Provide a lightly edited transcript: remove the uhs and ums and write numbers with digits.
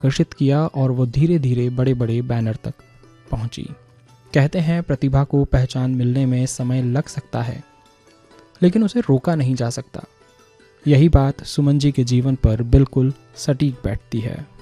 आकर्षित किया और वो धीरे धीरे बड़े बड़े बैनर तक पहुंची। कहते हैं प्रतिभा को पहचान मिलने में समय लग सकता है, लेकिन उसे रोका नहीं जा सकता। यही बात सुमन जी के जीवन पर बिल्कुल सटीक बैठती है।